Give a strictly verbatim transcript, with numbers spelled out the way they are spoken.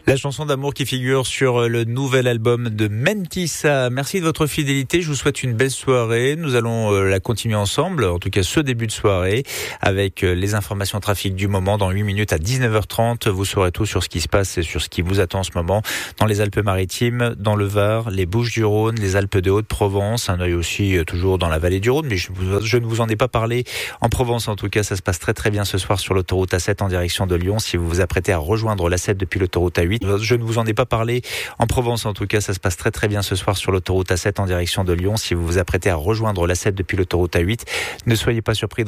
La chanson d'amour qui figure sur le nouvel album de Mentissa. Merci de votre fidélité. Je vous souhaite une belle soirée. Nous allons la continuer ensemble, en tout cas ce début de soirée, avec les informations trafic du moment. Dans huit minutes à dix-neuf heures trente, vous saurez tout sur ce qui se passe et sur ce qui vous attend en ce moment dans les Alpes-Maritimes, dans le Var, les Bouches-du-Rhône, les Alpes de Haute-Provence. Un œil aussi toujours dans la vallée du Rhône, mais je, je ne vous en ai pas parlé. En Provence, en tout cas, ça se passe très très bien ce soir sur l'autoroute A sept en direction de Lyon. Si vous vous apprêtez à rejoindre l'A sept depuis l'autoroute A huit, je ne vous en ai pas parlé. En Provence, en tout cas, ça se passe très très bien ce soir sur l'autoroute A sept en direction de Lyon. Si vous vous apprêtez à rejoindre l'A sept depuis l'autoroute A huit, ne soyez pas surpris.